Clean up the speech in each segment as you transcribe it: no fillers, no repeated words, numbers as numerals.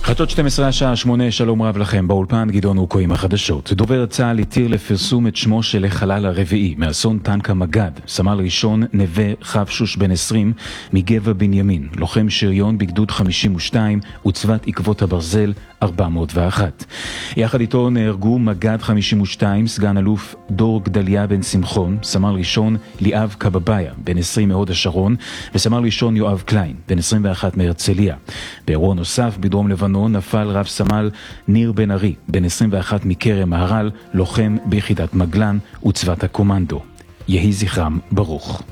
חדשות 12 השעה 8, שלום רב לכם. באולפן גדעון אוקו עם החדשות. דובר צה"ל התיר לפרסום את שמו של החלל הרביעי מאסון טנק המג"ד, סמל ראשון נווה חבשוש בן 20 מגבע בנימין, לוחם שריון בגדוד 52 וצוות עקבות הברזל 401. יחד איתו נהרגו מג"ד 52 סגן אלוף דור גדליה בן שמחון, סמל ראשון ליאב קבביה בן 20 מהוד השרון וסמל ראשון יואב קליין בן 21 מהרצליה. באירוע נוסף בדרום לבנון נפל רב סמל ניר בן ארי בן 21 מכרם מהר"ל, לוחם ביחידת מגלן וצוות הקומנדו. יהי זכרם ברוך.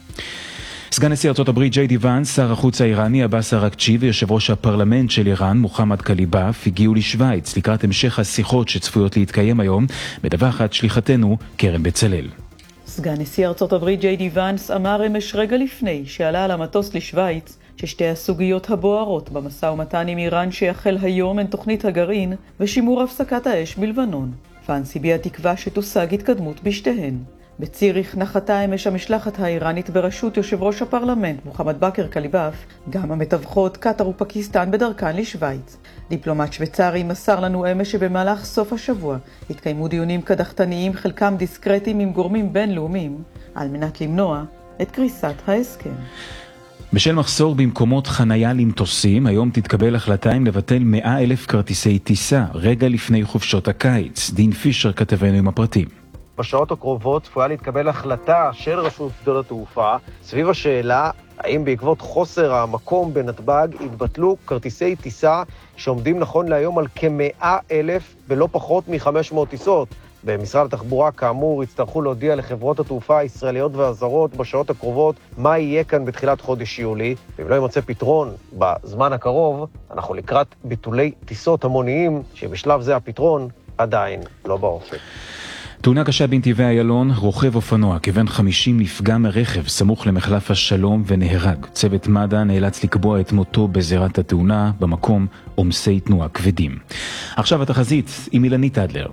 סגן נשיא ארצות הברית ג'יי די ואנס, שר החוץ האיראני עבאס אראגצ'י ויושב ראש הפרלמנט של איראן מוחמד קליבאף הגיעו לשוויץ לקראת המשך השיחות שצפויות להתקיים היום, מדווחת שליחתנו קרן בצלאל. סגן נשיא ארצות הברית ג'יי די ואנס אמר אמש רגע לפני שעלה על המטוס לשוויץ ששתי הסוגיות הבוערות במשא ומתן עם איראן שיחל היום הן תוכנית הגרעין ושימור הפסקת האש בלבנון. ואנס הביע תקווה שתושג התקדמות בשתיהן. בציריך נחתה אמש המשלחת האיראנית בראשות יושב ראש הפרלמנט מוחמד בכר קליבאף, גם המתווכות קטר ופקיסטן בדרכן לשוויץ. דיפלומט שוויצרי מסר לנו אמש שבמהלך סוף השבוע התקיימו דיונים קדחתניים, חלקם דיסקרטיים עם גורמים בינלאומיים, על מנת למנוע את קריסת ההסכם. בשל מחסור במקומות חנייה למטוסים, היום תתקבל החלטה אם לבטל 100,000 כרטיסי טיסה רגע לפני חופשות הקיץ. דין פישר כתבנו עם הפרטים. בשעות הקרובות צפויה להתקבל החלטה של רשות שדות התעופה סביב השאלה האם בעקבות חוסר המקום בנתב"ג יתבטלו כרטיסי טיסה שעומדים נכון להיום על כ-100,000 ולא פחות מ-500 טיסות. במשרד התחבורה כאמור יצטרכו להודיע לחברות התעופה הישראליות והזרות בשעות הקרובות מה יהיה כאן בתחילת חודש יולי, ואם לא יימצא פתרון בזמן הקרוב, אנחנו לקראת ביטולי טיסות המוניים שבשלב זה הפתרון עדיין לא באופק. תאונה קשה בנתיבי איילון, רוכב אופנוע כבן 50 נפגע מרכב סמוך למחלף השלום ונהרג. צוות מד"א נאלץ לקבוע את מותו בזירת התאונה, במקום עומסי תנועה כבדים. עכשיו התחזית עם אילנית אדלר.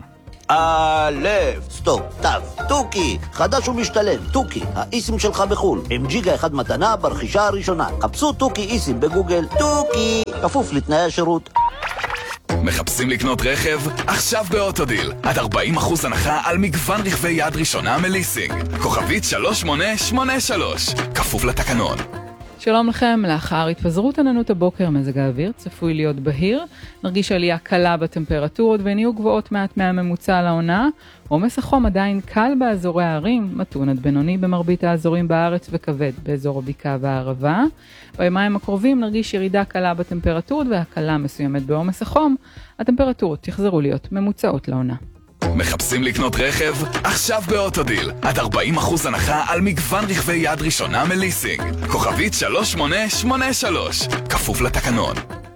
סטופ, תו, טוקי, חדש ומשתלם, טוקי, האיסים שלך בחול, עם ג'יגה אחד מתנה ברכישה הראשונה. חפשו טוקי איסים בגוגל, טוקי, כפוף לתנאי השירות. מחפשים לקנות רכב? עכשיו באוטודיל. עד 40% הנחה על מגוון רכבי יד ראשונה מליסינג. כוכבית 3883. כפוף לתקנון. שלום לכם, לאחר התפזרות עננות הבוקר מזג האוויר צפוי להיות בהיר, נרגיש עלייה קלה בטמפרטורות ונהיו גבוהות מעט מהממוצע לעונה. עומס החום עדיין קל באזורי הערים, מתון עד בינוני במרבית האזורים בארץ וכבד באזור הבקעה והערבה. ביומיים הקרובים נרגיש ירידה קלה בטמפרטורות והקלה מסוימת בעומס החום, הטמפרטורות יחזרו להיות ממוצעות לעונה. מחפשים לקנות רכב? עכשיו באוטודיל. עד 40% הנחה על מגוון רכבי יד ראשונה מליסינג. כוכבית 3883. כפוף לתקנון.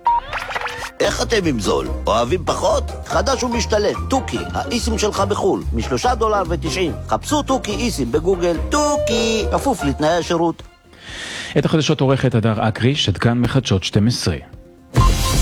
איך אתם עם זול? אוהבים פחות? חדש ומשתלם, טוקי, האיסים שלך בחול, $3.90. חפשו טוקי איסים בגוגל, טוקי, כפוף לתנאי השירות. את החדשות עורכת הדר אקריש, עד כאן מחדשות 12.